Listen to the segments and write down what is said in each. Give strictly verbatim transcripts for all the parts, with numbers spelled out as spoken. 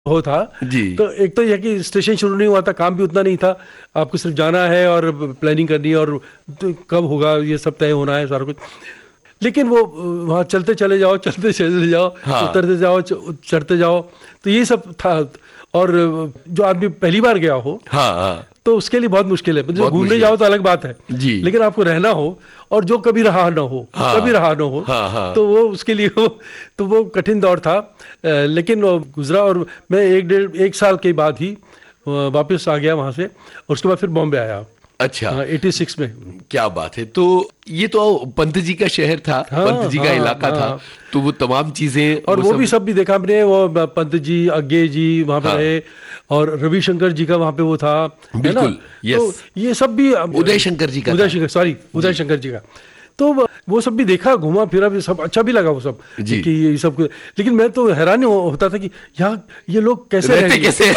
हो था जी। तो एक तो यह कि स्टेशन शुरू नहीं हुआ था, काम भी उतना नहीं था, आपको सिर्फ जाना है और प्लानिंग करनी है और तो कब होगा ये सब तय होना है सारा कुछ। लेकिन वो वहाँ चलते चले जाओ, चलते चले जाओ, हाँ। उतरते जाओ, चढ़ते जाओ, तो ये सब था। और जो आदमी पहली बार गया हो हाँ हाँ तो उसके लिए बहुत मुश्किल है। मतलब घूमने मुश्किल जाओ तो अलग बात है जी। लेकिन आपको रहना हो और जो कभी रहा ना हो, हाँ, कभी रहा ना हो, हाँ, हाँ। तो वो उसके लिए हो, तो वो कठिन दौर था। लेकिन वो गुजरा और मैं एक डेढ़ एक साल के बाद ही वापस आ गया वहाँ से और उसके बाद फिर बॉम्बे आया। अच्छा, एटी सिक्स में। क्या बात है। तो ये तो पंत जी का शहर था, हाँ, पंत जी का हाँ, इलाका हाँ, था, तो वो तमाम चीजें और वो, वो वो भी सब भी देखा हमने। वो पंत जी, अज्ञे जी वहाँ पे हाँ। रहे और रविशंकर जी का वहाँ पे वो था, है ना? बिल्कुल, यस। तो ये सब भी उदय शंकर जी का उदय था। शंकर सॉरी उदय शंकर जी का, तो वो सब भी देखा, घूमा फिरा भी, सब अच्छा भी लगा वो सब जी। कि ये सब। लेकिन मैं तो हैरान हो, होता था कि यहाँ ये लोग कैसे रहते रहेंगे? कैसे?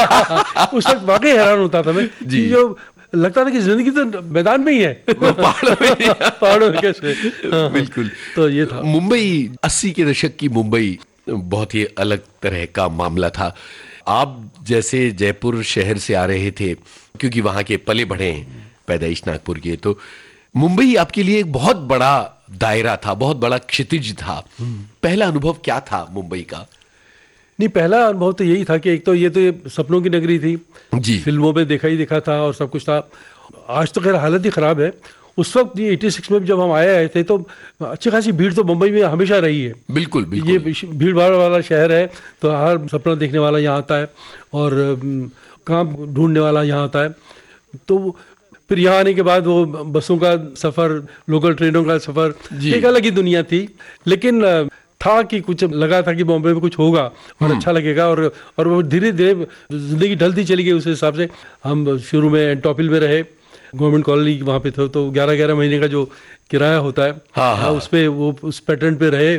उस वक्त वाकई हैरान होता था मैं जी। कि जो लगता था कि जिंदगी तो मैदान में ही है, पहाड़ों में पहाड़ों में कैसे। हाँ, बिल्कुल। तो ये था मुंबई, अस्सी के दशक की मुंबई बहुत ही अलग तरह का मामला था। आप जैसे जयपुर शहर से आ रहे थे, क्योंकि वहां के पले बढ़े हैं, पैदाइश नागपुर के, तो मुंबई आपके लिए एक बहुत बड़ा दायरा था, बहुत बड़ा क्षितिज था। पहला अनुभव क्या था मुंबई का? नहीं, पहला अनुभव तो यही था कि एक तो ये तो ये सपनों की नगरी थी जी। फिल्मों में देखा ही देखा था और सब कुछ था। आज तो खैर हालत ही ख़राब है। उस वक्त ये एटी सिक्स में जब हम आए आए थे तो अच्छी खासी भीड़ तो मुंबई में हमेशा रही है। बिल्कुल बिल्कुल। ये भीड़ भाड़ वाला शहर है, तो हर सपना देखने वाला यहाँ आता है और काम ढूंढने वाला यहाँ आता है। तो फिर यहाँ आने के बाद वो बसों का सफ़र, लोकल ट्रेनों का सफ़र, एक अलग ही दुनिया थी। लेकिन था कि कुछ लगा था कि बॉम्बे में कुछ होगा और अच्छा लगेगा, और और वो धीरे धीरे जिंदगी ढलती चली गई। उस हिसाब से हम शुरू में एंटोपिल में रहे, गवर्नमेंट कॉलोनी वहाँ पे थे, तो ग्यारह ग्यारह महीने का जो किराया होता है, हाँ, हाँ। उस पे वो उस पैटर्न पे रहे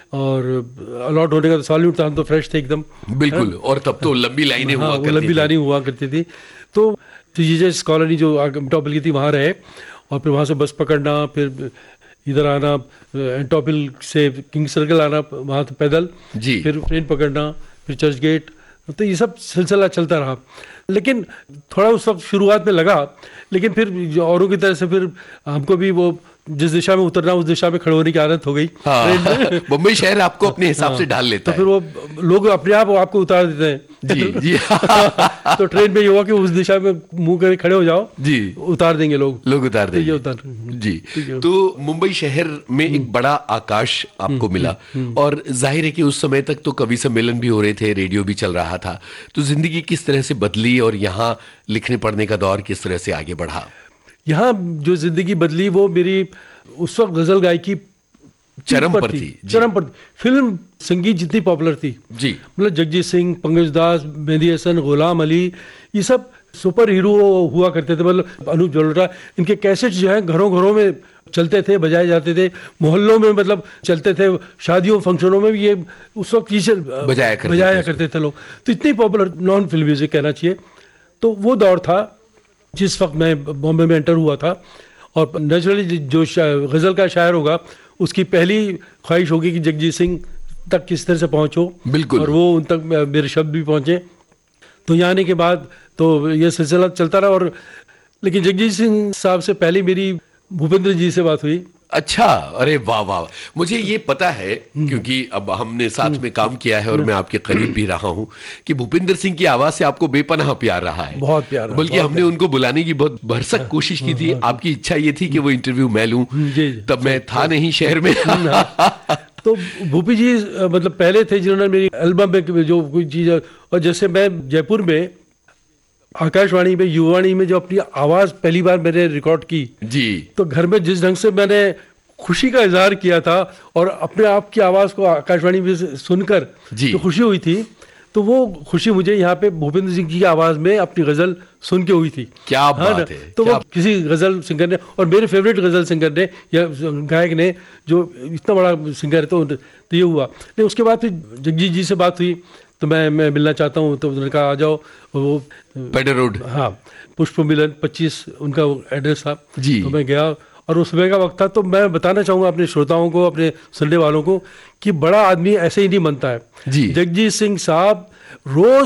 और अलॉट होने का तो सॉल्यूट था, हम तो फ्रेश थे एकदम। बिल्कुल। और तब तो लंबी लाइनें हुआ हाँ, करती लंबी थी। लाइनें हुआ करती थी। तो जीजेस कॉलोनी जो एंटोपिल की थी वहाँ रहे और फिर वहाँ से बस पकड़ना, फिर इधर आना, एंटोपिल से किंग सर्कल आना, वहाँ तो पैदल, जी। फिर ट्रेन पकड़ना, फिर चर्च गेट, तो ये सब सिलसिला चलता रहा। लेकिन थोड़ा उस वक्त शुरुआत में लगा, लेकिन फिर औरों की तरह से फिर हमको भी वो जिस दिशा में उतरना उस दिशा में खड़े होने की आदत हो गई। हाँ। मुंबई शहर आपको अपने हिसाब हाँ, से ढाल लेता तो है। फिर वो लोग अपने आप आपको उतार देते हैं। जी जी। तो ट्रेन में ये हुआ कि उस दिशा में मुंह करके खड़े हो जाओ, जी, उतार देंगे लोग लोग उतार देंगे। ये उतार जी। तो मुंबई शहर में एक बड़ा आकाश आपको मिला, और जाहिर है कि उस समय तक तो कवि सम्मेलन भी हो रहे थे, रेडियो भी चल रहा था। तो जिंदगी किस तरह से बदली और यहाँ लिखने पढ़ने का दौर किस तरह से आगे बढ़ा? यहाँ जो जिंदगी बदली वो मेरी उस वक्त गजल गायकी चरम पर थी। चरम पर। फिल्म संगीत जितनी पॉपुलर थी जी, मतलब जगजीत सिंह, पंकज दास, मेहंदी हसन, गुलाम अली, ये सब सुपर हीरो हुआ करते थे। मतलब अनूप जलोटा, इनके कैसेट जो है घरों घरों में चलते थे, बजाए जाते थे, मोहल्लों में मतलब चलते थे, शादियों फंक्शनों में भी ये उस वक्त चीजें बजाया करते बजाया थे। करते थे लोग। तो इतनी पॉपुलर नॉन फिल्म म्यूजिक कहना चाहिए। तो वो दौर था जिस वक्त मैं बॉम्बे में एंटर हुआ था, और नेचुरली जो गज़ल का शायर होगा उसकी पहली ख्वाहिश होगी कि जगजीत सिंह तक किस तरह से पहुँचो। बिल्कुल। और वो उन तक मेरे शब्द भी पहुँचे। तो यहाँ आने के बाद तो ये सिलसिला चलता रहा। और लेकिन जगजीत सिंह साहब से पहले मेरी भूपेंद्र जी से बात हुई। अच्छा, अरे वाह वाह। मुझे ये पता है क्योंकि अब हमने साथ में काम किया है और मैं आपके करीब भी रहा हूँ कि भूपेंद्र सिंह की आवाज से आपको बेपनाह प्यार रहा है। बहुत प्यार, बल्कि हमने उनको बुलाने की बहुत भरसक कोशिश की थी। आपकी इच्छा ये थी कि वो इंटरव्यू मैं लूं, तब मैं था नहीं शहर में। तो भूपी जी मतलब पहले थे जिन्होंने मेरी एल्बम में जो कोई चीज, और जैसे मैं जयपुर में आकाशवाणी में, युवाणी में जो अपनी आवाज़ पहली बार मैंने रिकॉर्ड की जी, तो घर में जिस ढंग से मैंने खुशी का इजहार किया था और अपने आप की आवाज़ को आकाशवाणी में सुनकर जो खुशी हुई थी, तो वो खुशी मुझे यहाँ पे भूपेंद्र सिंह की आवाज़ में अपनी गज़ल सुन के हुई थी। क्या बात है। तो वो किसी गज़ल सिंगर ने, और मेरे फेवरेट गज़ल सिंगर ने या गायक ने, जो इतना बड़ा सिंगर है, तो, तो ये हुआ। लेकिन उसके बाद फिर जगजीत जी से बात हुई, तो मैं मैं मिलना चाहता हूँ। तो उन्होंने कहा आ जाओ। वो पेडर रोड, हाँ, पुष्प मिलन पच्चीस उनका एड्रेस था जी। तो मैं गया और उस समय का वक्त था। तो मैं बताना चाहूँगा अपने श्रोताओं को, अपने सुनने वालों को, कि बड़ा आदमी ऐसे ही नहीं बनता है। जी। जगजीत सिंह साहब रोज